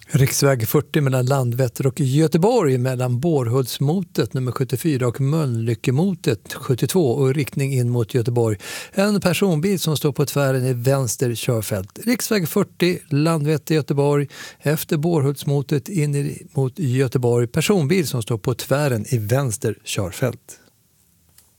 Riksväg 40 mellan Landvetter och Göteborg mellan Bårhultsmotet nummer 74 och Mölnlyckemotet 72 och i riktning in mot Göteborg. En personbil som står på tvären i vänster körfält. Riksväg 40 Landvetter Göteborg efter Bårhultsmotet in mot Göteborg. Personbil som står på tvären i vänster körfält.